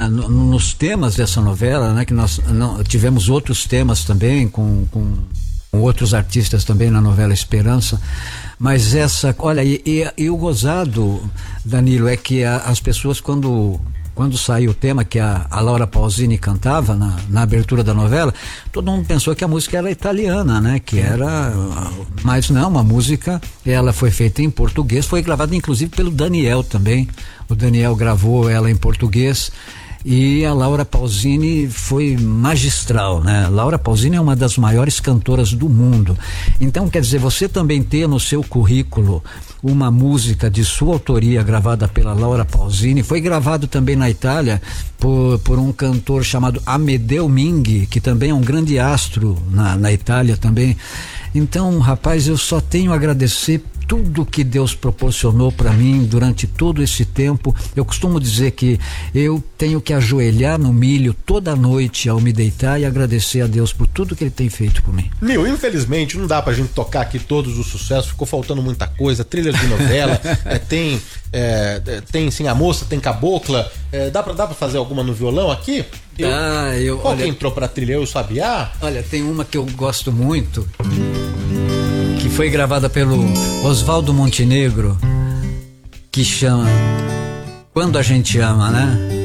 nos temas dessa novela, né? Que nós tivemos outros temas também com outros artistas também na novela Esperança, mas olha, e o gozado, Danilo, é que as pessoas quando saiu o tema que a Laura Pausini cantava na abertura da novela, todo mundo pensou que a música era italiana, né? Mas não, a música, ela foi feita em português, foi gravada inclusive pelo Daniel também. O Daniel gravou ela em português. E a Laura Pausini foi magistral, né? Laura Pausini é uma das maiores cantoras do mundo. Então, quer dizer, você também ter no seu currículo uma música de sua autoria gravada pela Laura Pausini, foi gravado também na Itália por um cantor chamado Amedeo Minghi, que também é um grande astro na Itália também. Então, rapaz, eu só tenho a agradecer tudo que Deus proporcionou para mim durante todo esse tempo. Eu costumo dizer que eu tenho que ajoelhar no milho toda noite ao me deitar e agradecer a Deus por tudo que Ele tem feito por mim. Nil, infelizmente não dá pra gente tocar aqui todos os sucessos, ficou faltando muita coisa, trilhas de novela, tem sim a moça, tem cabocla, dá pra fazer alguma no violão aqui? Qual que entrou pra trilha? Eu, o Sabiá? Olha, tem uma que eu gosto muito, que foi gravada pelo Oswaldo Montenegro, que chama Quando a Gente Ama, né?